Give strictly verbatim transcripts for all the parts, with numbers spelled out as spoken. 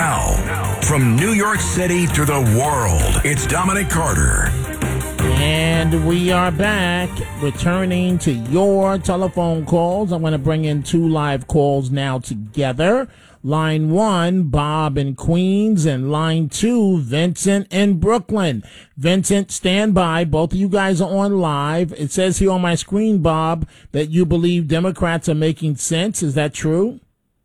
Now, from New York City to the world, it's Dominic Carter. And we are back, returning to your telephone calls. I'm going to bring in two live calls now together. Line one, Bob in Queens, and line two, Vincent in Brooklyn. Vincent, stand by. Both of you guys are on live. It says here on my screen, Bob, that you believe Democrats are making sense. Is that true?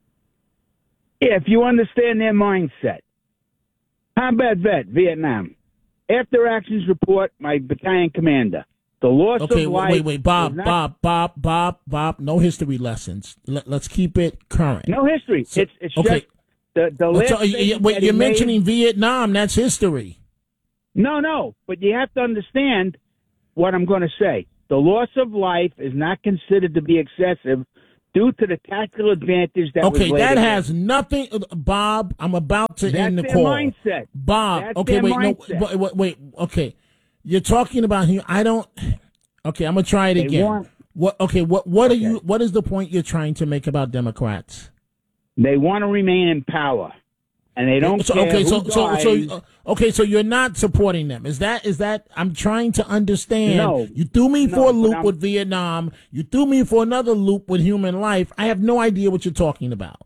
Yeah, if you understand their mindset. Combat vet, Vietnam. After actions report, my battalion commander. The loss okay, of life. wait, wait, Bob, not, Bob, Bob, Bob, Bob. No history lessons. Let, let's keep it current. No history. So, it's it's okay. just the the last. So, you, wait, you're mentioning made, Vietnam. That's history. No, no. But you have to understand what I'm going to say. The loss of life is not considered to be excessive due to the tactical advantage that. Okay, was that laid has nothing. Bob, I'm about to That's end the their call. Mindset. Bob, That's okay, their wait, mindset. no, wait, wait, okay. You're talking about here. I don't. Okay, I'm gonna try it They again. want, what? Okay, what? What okay. are you? What is the point you're trying to make about Democrats? They want to remain in power, and they don't so, care okay, who so, so, dies. so, uh, okay, so you're not supporting them. Is that? Is that? I'm trying to understand. No, you threw me no, for a but loop I'm- with Vietnam. You threw me for another loop with human life. I have no idea what you're talking about.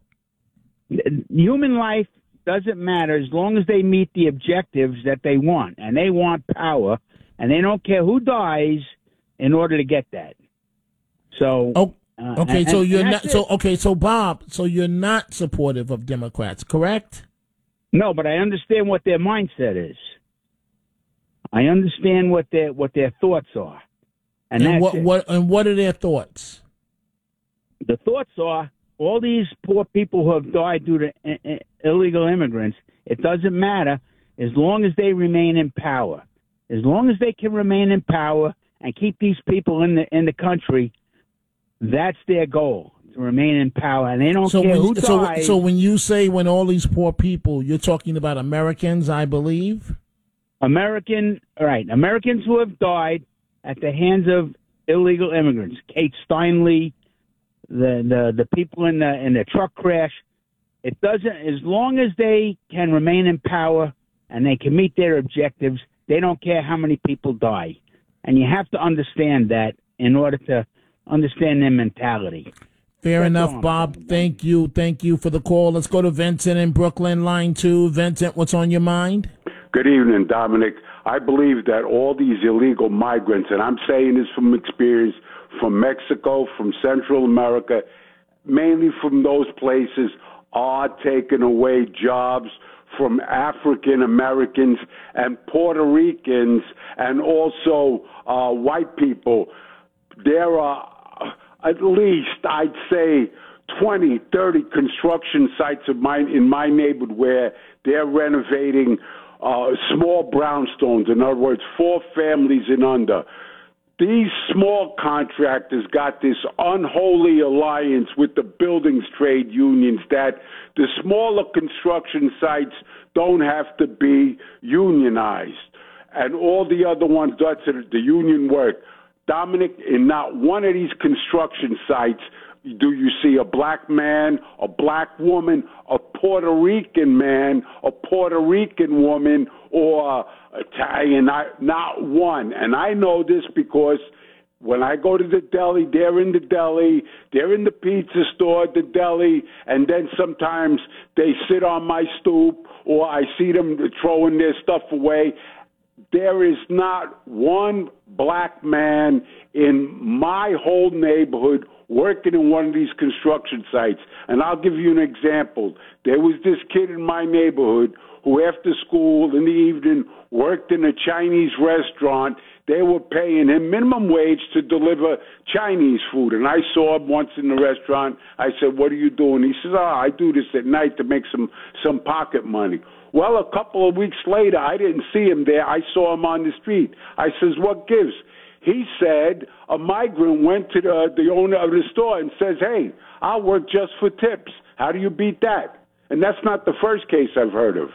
Human life doesn't matter as long as they meet the objectives that they want, and they want power, and they don't care who dies in order to get that. So, oh, uh, okay, and, so and you're that's not. it. So okay, so Bob, so you're not supportive of Democrats, correct? No, but I understand what their mindset is. I understand what their what their thoughts are, and, And that's what it. what and what are their thoughts? The thoughts are all these poor people who have died due to I- I- illegal immigrants. It doesn't matter as long as they remain in power. As long as they can remain in power and keep these people in the in the country, that's their goal, to remain in power. And they don't So care when who so dies. so when you say when all these poor people, you're talking about Americans, I believe. American, all right, Americans who have died at the hands of illegal immigrants, Kate Steinle, the the, the people in the in the truck crash. It doesn't, as long as they can remain in power and they can meet their objectives, they don't care how many people die. And you have to understand that in order to understand their mentality. Fair That's enough, all I'm Bob. saying. Thank you. Thank you for the call. Let's go to Vincent in Brooklyn, line two. Vincent, what's on your mind? Good evening, Dominic. I believe that all these illegal migrants, and I'm saying this from experience from Mexico, from Central America, mainly from those places, are taking away jobs from African Americans and Puerto Ricans and also uh, white people. There are at least, I'd say, twenty, thirty construction sites of mine in my neighborhood where they're renovating uh, small brownstones. In other words, four families and under. These small contractors got this unholy alliance with the buildings trade unions that the smaller construction sites don't have to be unionized. And all the other ones, that's the union work. Dominic, in not one of these construction sites do you see a black man, a black woman, a Puerto Rican man, a Puerto Rican woman, or Italian, not one. And I know this because when I go to the deli, they're in the deli, they're in the pizza store, the deli, and then sometimes they sit on my stoop or I see them throwing their stuff away. There is not one black man in my whole neighborhood working in one of these construction sites. And I'll give you an example. There was this kid in my neighborhood who after school in the evening worked in a Chinese restaurant. They were paying him minimum wage to deliver Chinese food. And I saw him once in the restaurant. I said, "What are you doing?" He says, "Oh, I do this at night to make some, some pocket money." Well, a couple of weeks later, I didn't see him there. I saw him on the street. I says, "What gives?" He said a migrant went to the, the owner of the store and says, "Hey, I'll work just for tips." How do you beat that? And that's not the first case I've heard of.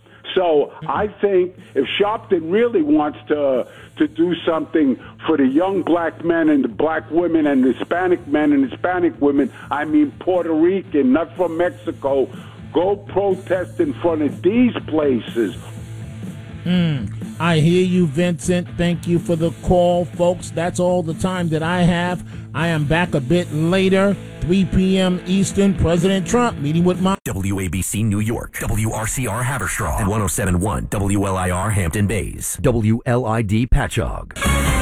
So I think if Sharpton really wants to to do something for the young black men and the black women and the Hispanic men and Hispanic women, I mean Puerto Rican, not from Mexico, Go protest in front of these places. Mm, I hear you, Vincent. Thank you for the call, folks. That's all the time that I have. I am back a bit later, three p.m. Eastern. President Trump meeting with my W A B C New York, W R C R Haverstraw, and one oh seven point one W L I R Hampton Bays, W L I D Patchogue.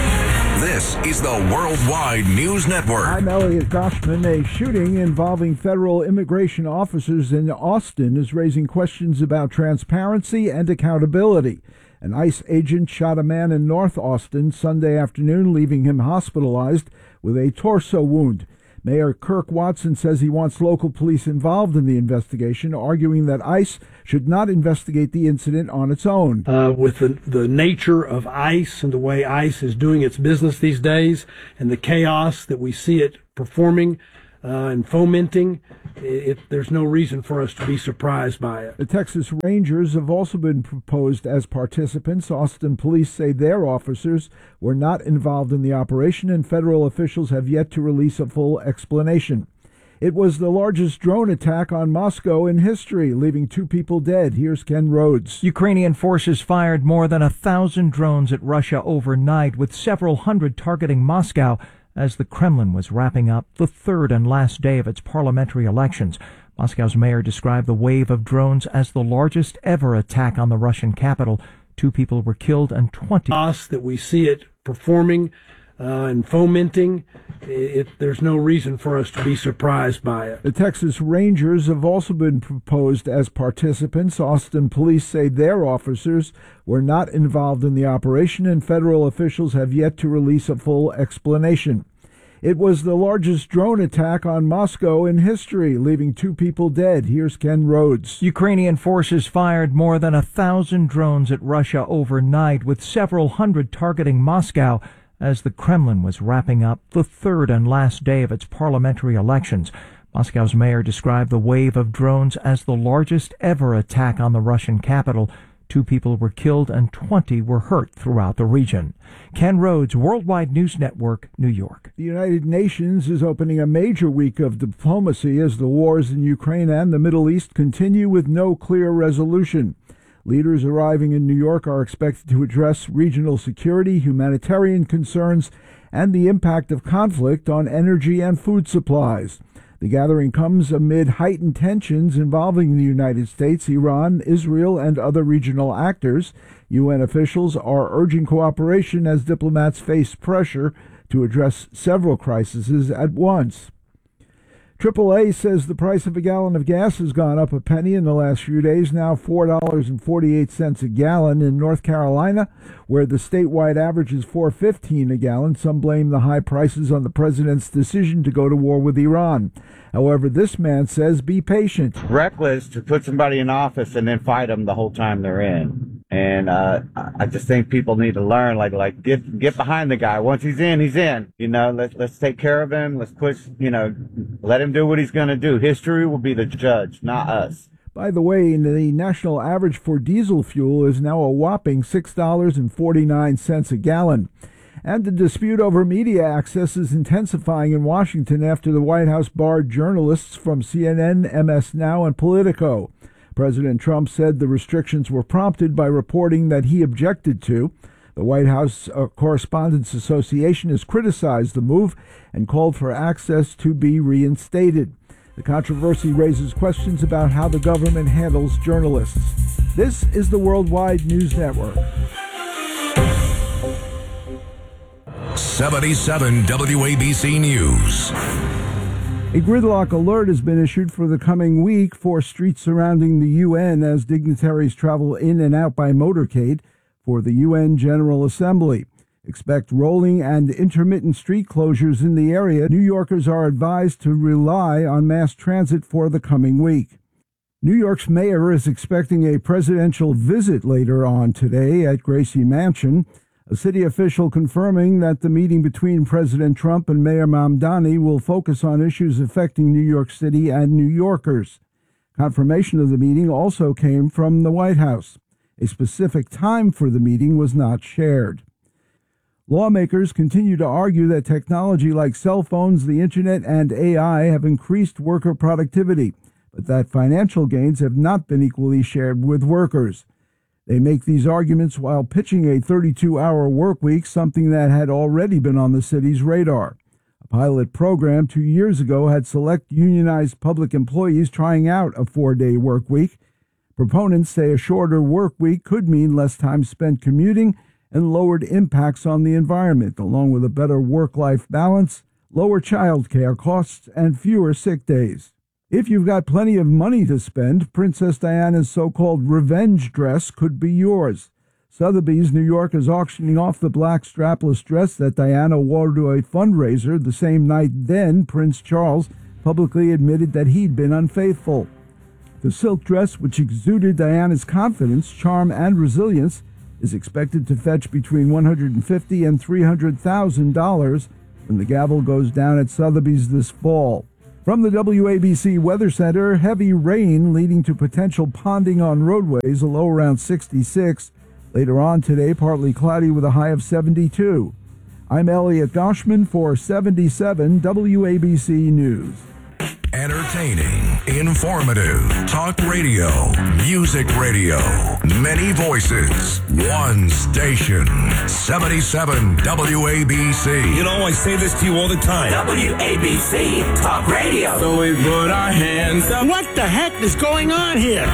This is the Worldwide News Network. I'm Elliot Goshman. A shooting involving federal immigration officers in Austin is raising questions about transparency and accountability. An ICE agent shot a man in North Austin Sunday afternoon, leaving him hospitalized with a torso wound. Mayor Kirk Watson says he wants local police involved in the investigation, arguing that ICE should not investigate the incident on its own. Uh, with the, the nature of ICE and the way ICE is doing its business these days and the chaos that we see it performing uh, and fomenting, it, there's no reason for us to be surprised by it. The Texas Rangers have also been proposed as participants. Austin police say their officers were not involved in the operation, and federal officials have yet to release a full explanation. It was the largest drone attack on Moscow in history, leaving two people dead. Here's Ken Rhodes. Ukrainian forces fired more than a thousand drones at Russia overnight, with several hundred targeting Moscow as the Kremlin was wrapping up the third and last day of its parliamentary elections. Moscow's mayor described the wave of drones as the largest ever attack on the Russian capital. Two people were killed and twenty. Us that we see it performing uh, and fomenting, it, there's no reason for us to be surprised by it. The Texas Rangers have also been proposed as participants. Austin police say their officers were not involved in the operation, and federal officials have yet to release a full explanation. It was the largest drone attack on Moscow in history, leaving two people dead. Here's Ken Rhodes. Ukrainian forces fired more than a thousand drones at Russia overnight, with several hundred targeting Moscow as the Kremlin was wrapping up the third and last day of its parliamentary elections. Moscow's mayor described the wave of drones as the largest ever attack on the Russian capital. Two people were killed and twenty were hurt throughout the region. Ken Rhodes, Worldwide News Network, New York. The United Nations is opening a major week of diplomacy as the wars in Ukraine and the Middle East continue with no clear resolution. Leaders arriving in New York are expected to address regional security, humanitarian concerns, and the impact of conflict on energy and food supplies. The gathering comes amid heightened tensions involving the United States, Iran, Israel, and other regional actors. U N officials are urging cooperation as diplomats face pressure to address several crises at once. triple A says the price of a gallon of gas has gone up a penny in the last few days, now four dollars and forty-eight cents a gallon. In North Carolina, where the statewide average is four dollars and fifteen cents a gallon, some blame the high prices on the president's decision to go to war with Iran. However, this man says be patient. Reckless to put somebody in office and then fight them the whole time they're in. And uh, I just think people need to learn, like, like get get behind the guy. Once he's in, he's in. You know, let's let's take care of him. Let's push. You know, let him do what he's going to do. History will be the judge, not us. By the way, the national average for diesel fuel is now a whopping six dollars and forty-nine cents a gallon. And the dispute over media access is intensifying in Washington after the White House barred journalists from C N N, M S Now, and Politico. President Trump said the restrictions were prompted by reporting that he objected to. The White House uh, Correspondents Association has criticized the move and called for access to be reinstated. The controversy raises questions about how the government handles journalists. This is the Worldwide News Network. seventy-seven W A B C News. A gridlock alert has been issued for the coming week for streets surrounding the U N as dignitaries travel in and out by motorcade for the U N General Assembly. Expect rolling and intermittent street closures in the area. New Yorkers are advised to rely on mass transit for the coming week. New York's mayor is expecting a presidential visit later on today at Gracie Mansion. A city official confirming that the meeting between President Trump and Mayor Mamdani will focus on issues affecting New York City and New Yorkers. Confirmation of the meeting also came from the White House. A specific time for the meeting was not shared. Lawmakers continue to argue that technology like cell phones, the internet, and A I have increased worker productivity. but that financial gains have not been equally shared with workers. They make these arguments while pitching a thirty-two hour work week, something that had already been on the city's radar. A pilot program two years ago had select unionized public employees trying out a four-day work week. Proponents say a shorter work week could mean less time spent commuting and lowered impacts on the environment, along with a better work-life balance, lower child care costs, and fewer sick days. If you've got plenty of money to spend, Princess Diana's so-called revenge dress could be yours. Sotheby's New York is auctioning off the black strapless dress that Diana wore to a fundraiser the same night then Prince Charles publicly admitted that he'd been unfaithful. The silk dress, which exuded Diana's confidence, charm, and resilience, is expected to fetch between one hundred fifty thousand dollars and three hundred thousand dollars when the gavel goes down at Sotheby's this fall. From the W A B C Weather Center, heavy rain leading to potential ponding on roadways, a low around sixty-six. Later on today, partly cloudy with a high of seventy-two. I'm Elliot Goshman for seventy-seven W A B C News. Entertaining, informative, talk radio, music radio, many voices, one station, seventy-seven W A B C. You know, I say this to you all the time. W A B C Talk Radio. So we put our hands up. What the heck is going on here?